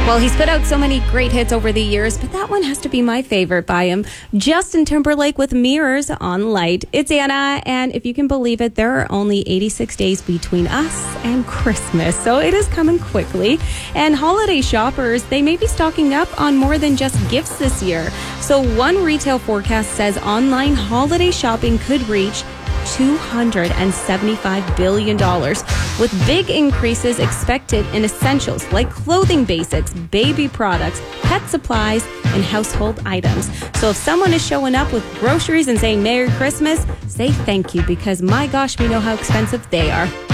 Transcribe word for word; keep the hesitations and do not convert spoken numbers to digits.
Well, he's put out so many great hits over the years, but that one has to be my favorite by him. Justin Timberlake with Mirrors on Light. It's Anna, and if you can believe it, there are only eighty-six days between us and Christmas, so it is coming quickly. And holiday shoppers, they may be stocking up on more than just gifts this year. So one retail forecast says online holiday shopping could reach two hundred seventy-five billion dollars, with big increases expected in essentials like clothing basics, baby products, pet supplies, and household items. So if someone is showing up with groceries and saying Merry Christmas, say thank you, because my gosh, we know how expensive they are.